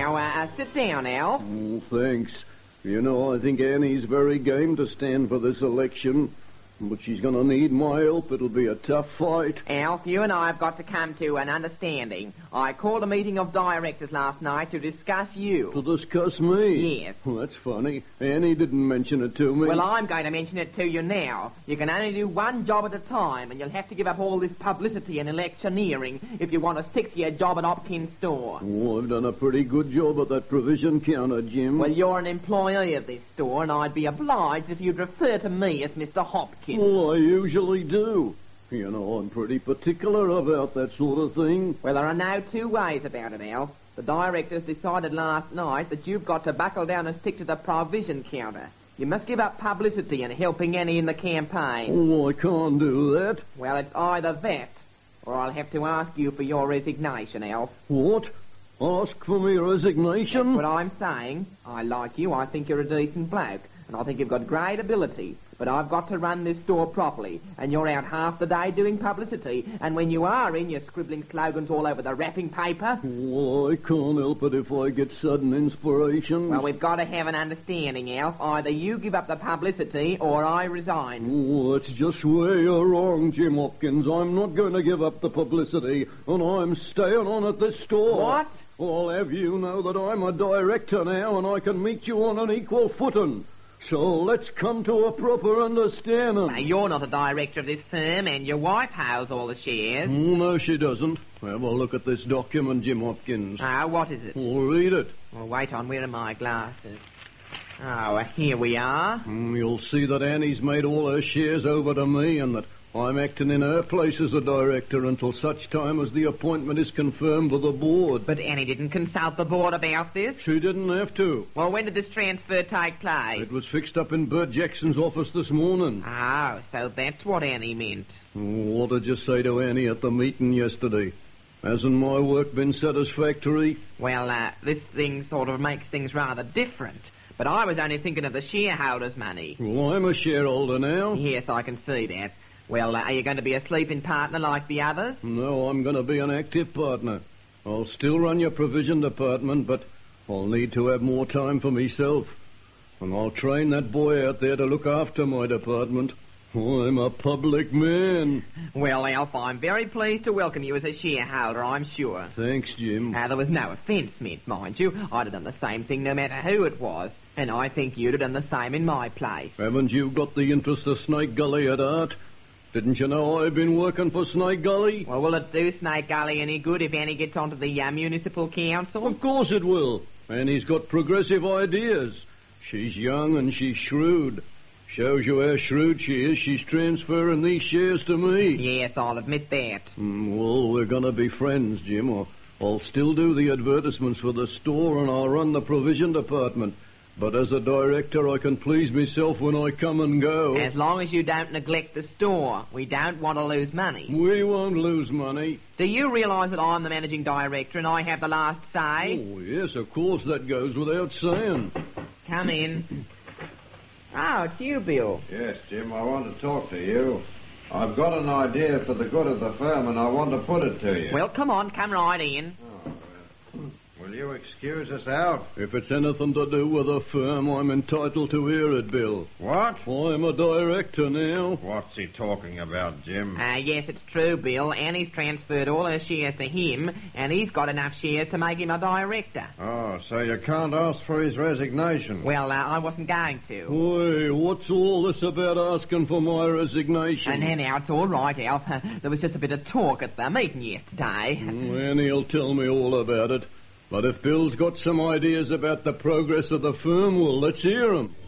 Now, sit down, Al. Oh, thanks. You know, I think Annie's very game to stand for this election. But she's going to need my help. It'll be a tough fight. Alf, you and I have got to come to an understanding. I called a meeting of directors last night to discuss you. To discuss me? Yes. Well, that's funny. Annie didn't mention it to me. Well, I'm going to mention it to you now. You can only do one job at a time, and you'll have to give up all this publicity and electioneering if you want to stick to your job at Hopkins' store. Oh, I've done a pretty good job at that provision counter, Jim. Well, you're an employee of this store, and I'd be obliged if you'd refer to me as Mr. Hopkins. Well, I usually do. You know, I'm pretty particular about that sort of thing. Well, there are no two ways about it, Alf. The directors decided last night that you've got to buckle down and stick to the provision counter. You must give up publicity and helping Annie in the campaign. Oh, I can't do that. Well, it's either that, or I'll have to ask you for your resignation, Alf. What? Ask for me resignation? That's what I'm saying. I like you, I think you're a decent bloke, and I think you've got great ability. But I've got to run this store properly, and you're out half the day doing publicity, and when you are in, you're scribbling slogans all over the wrapping paper. Oh, I can't help it if I get sudden inspiration. Well, we've got to have an understanding, Alf. Either you give up the publicity, or I resign. Oh, that's just where you're wrong, Jim Hopkins. I'm not going to give up the publicity, and I'm staying on at this store. What? I'll have you know that I'm a director now, and I can meet you on an equal footing. So let's come to a proper understanding. Now, you're not a director of this firm, and your wife holds all the shares. Oh, no, she doesn't. Have a look at this document, Jim Hopkins. What is it? Oh, read it. Well, wait on, where are my glasses? Here we are. You'll see that Annie's made all her shares over to me, and that I'm acting in her place as a director until such time as the appointment is confirmed with the board. But Annie didn't consult the board about this. She didn't have to. Well, when did this transfer take place? It was fixed up in Bert Jackson's office this morning. Oh, so that's what Annie meant. What did you say to Annie at the meeting yesterday? Hasn't my work been satisfactory? Well, this thing sort of makes things rather different. But I was only thinking of the shareholders' money. Well, I'm a shareholder now. Yes, I can see that. Well, are you going to be a sleeping partner like the others? No, I'm going to be an active partner. I'll still run your provision department, but I'll need to have more time for myself. And I'll train that boy out there to look after my department. I'm a public man. Well, Alf, I'm very pleased to welcome you as a shareholder, I'm sure. Thanks, Jim. There was no offence meant, mind you. I'd have done the same thing no matter who it was. And I think you'd have done the same in my place. Haven't you got the interest of Snake Gully at heart? Didn't you know I've been working for Snake Gully? Well, will it do Snake Gully any good if Annie gets onto the municipal council? Of course it will. Annie's got progressive ideas. She's young and she's shrewd. Shows you how shrewd she is. She's transferring these shares to me. Yes, I'll admit that. Well, we're going to be friends, Jim. I'll still do the advertisements for the store and I'll run the provision department. But as a director, I can please myself when I come and go. As long as you don't neglect the store. We don't want to lose money. We won't lose money. Do you realise that I'm the managing director and I have the last say? Oh, yes, of course, that goes without saying. Come in. Oh, it's you, Bill. Yes, Jim, I want to talk to you. I've got an idea for the good of the firm and I want to put it to you. Well, come on, come right in. Will you excuse us, Alf? If it's anything to do with the firm, I'm entitled to hear it, Bill. What? I'm a director now. What's he talking about, Jim? Yes, it's true, Bill. Annie's transferred all her shares to him, and he's got enough shares to make him a director. Oh, so you can't ask for his resignation? Well, I wasn't going to. Hey, what's all this about asking for my resignation? And now, it's all right, Alf. There was just a bit of talk at the meeting yesterday. Annie'll tell me all about it. But if Bill's got some ideas about the progress of the firm, well, let's hear 'em.